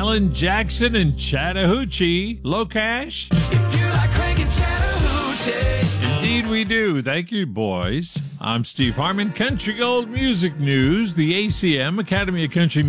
Alan Jackson and Chattahoochee. Locash? If you like cranking Chattahoochee. Indeed we do. Thank you, boys. I'm Steve Harmon. Country Gold Music News. The ACM, Academy of Country